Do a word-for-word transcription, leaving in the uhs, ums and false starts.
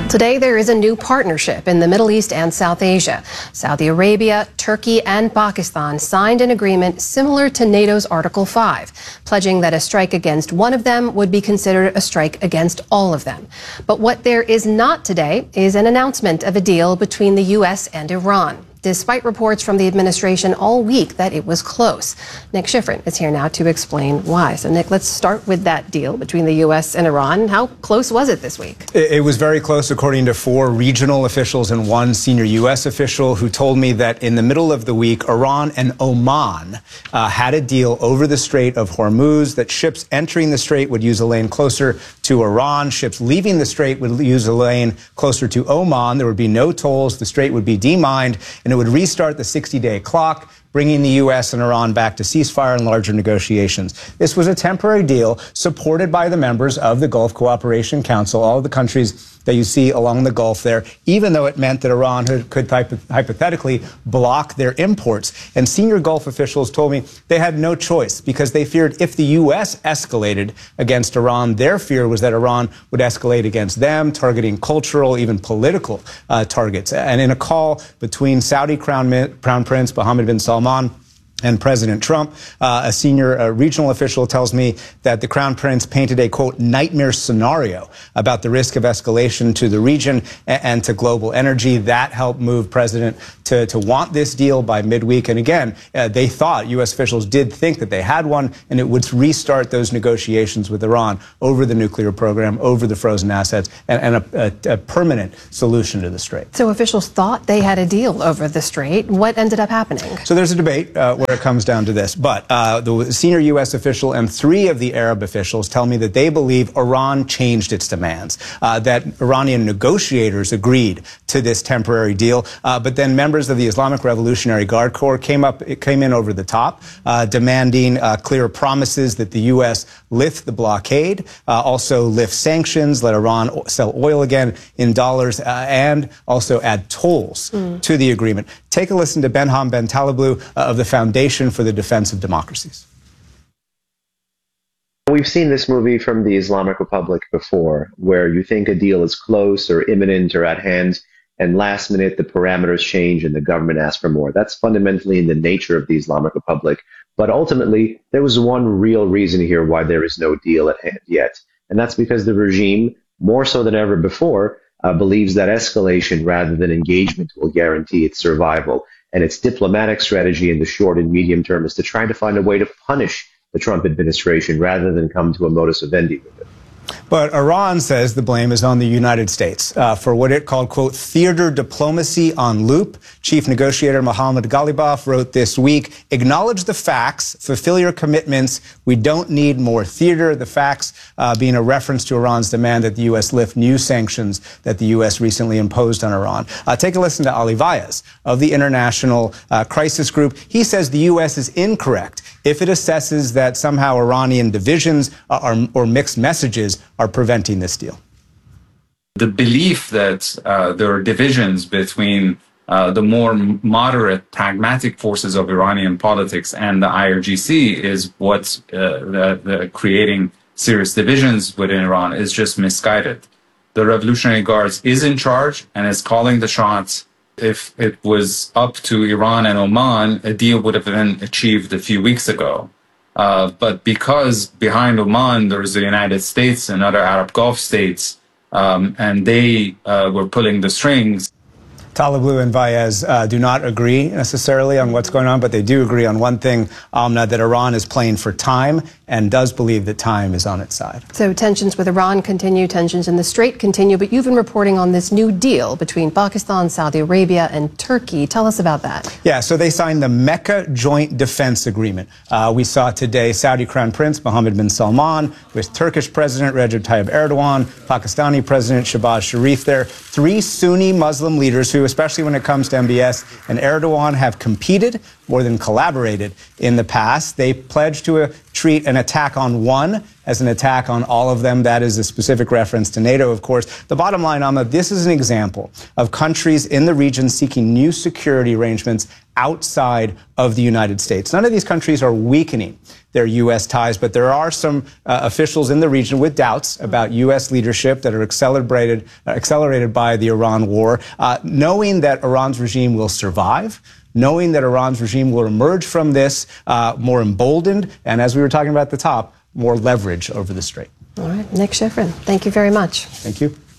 Today, there is a new partnership in the Middle East and South Asia. Saudi Arabia, Turkey, and Pakistan signed an agreement similar to NATO's Article five, pledging that a strike against one of them would be considered a strike against all of them. But what there is not today is an announcement of a deal between the U S and Iran, despite reports from the administration all week that it was close. Nick Schifrin is here now to explain why. So, Nick, let's start with that deal between the U S and Iran. How close was it this week? It, it was very close, according to four regional officials and one senior U S official who told me that in the middle of the week, Iran and Oman uh, had a deal over the Strait of Hormuz that ships entering the strait would use a lane closer to Iran. Ships leaving the strait would use a lane closer to Oman. There would be no tolls. The strait would be demined, and it would restart the sixty-day clock, bringing the U S and Iran back to ceasefire and larger negotiations. This was a temporary deal supported by the members of the Gulf Cooperation Council, all of the countries that you see along the Gulf there, even though it meant that Iran could hypothetically block their imports. And senior Gulf officials told me they had no choice because they feared if the U S escalated against Iran, their fear was that Iran would escalate against them, targeting cultural, even political uh, targets. And in a call between Saudi Crown, Crown Prince Mohammed bin Salman and President Trump, uh, a senior uh, regional official tells me that the Crown Prince painted a, quote, nightmare scenario about the risk of escalation to the region and, and to global energy. That helped move President to, to want this deal by midweek. And again, uh, they thought, U S officials did think that they had one, and it would restart those negotiations with Iran over the nuclear program, over the frozen assets, and, and a, a, a permanent solution to the strait. So officials thought they had a deal over the strait. What ended up happening? So there's a debate uh, where it comes down to this. But uh, the senior U S official and three of the Arab officials tell me that they believe Iran changed its demands, uh, that Iranian negotiators agreed to this temporary deal. Uh, but then members of the Islamic Revolutionary Guard Corps came up, it came in over the top, uh, demanding uh, clear promises that the U S lift the blockade, uh, also lift sanctions, let Iran sell oil again in dollars, uh, and also add tolls mm. to the agreement. Take a listen to Benham Ben Taleblu uh, of the Foundation for the Defense of Democracies. We've seen this movie from the Islamic Republic before, where you think a deal is close or imminent or at hand, and last minute the parameters change and the government asks for more. That's fundamentally in the nature of the Islamic Republic. But ultimately, there was one real reason here why there is no deal at hand yet. And that's because the regime, more so than ever before, uh, believes that escalation rather than engagement will guarantee its survival. And its diplomatic strategy in the short and medium term is to try to find a way to punish the Trump administration rather than come to a modus vivendi with it. But Iran says the blame is on the United States uh, for what it called, quote, theater diplomacy on loop. Chief negotiator Mohammad Ghalibaf wrote this week, acknowledge the facts, fulfill your commitments. We don't need more theater. The facts uh, being a reference to Iran's demand that the U S lift new sanctions that the U S recently imposed on Iran. Uh, take a listen to Ali Vaez of the International uh, Crisis Group. He says the U S is incorrect if it assesses that somehow Iranian divisions are, or mixed messages are preventing this deal. The belief that uh, there are divisions between uh, the more moderate, pragmatic forces of Iranian politics and the I R G C is what's uh, the, the creating serious divisions within Iran is just misguided. The Revolutionary Guards is in charge and is calling the shots. If it was up to Iran and Oman, a deal would have been achieved a few weeks ago. Uh, but because behind Oman, there's the United States and other Arab Gulf states, um, and they uh, were pulling the strings. Taleblu and Vaez uh, do not agree necessarily on what's going on, but they do agree on one thing, Amna, that Iran is playing for time and does believe that time is on its side. So tensions with Iran continue, tensions in the Strait continue, but you've been reporting on this new deal between Pakistan, Saudi Arabia, and Turkey. Tell us about that. Yeah, so they signed the Mecca Joint Defense Agreement. Uh, we saw today Saudi Crown Prince Mohammed bin Salman with Turkish President Recep Tayyip Erdogan, Pakistani President Shehbaz Sharif there, three Sunni Muslim leaders who, especially when it comes to M B S and Erdogan, have competed more than collaborated in the past. They pledged to uh, treat an attack on one as an attack on all of them. That is a specific reference to NATO, of course. The bottom line, Amma, this is an example of countries in the region seeking new security arrangements outside of the United States. None of these countries are weakening their U S ties, but there are some uh, officials in the region with doubts about U S leadership that are accelerated, uh, accelerated by the Iran war. Uh, knowing that Iran's regime will survive, knowing that Iran's regime will emerge from this uh, more emboldened, and as we were talking about at the top, more leverage over the strait. All right, Nick Schifrin, thank you very much. Thank you.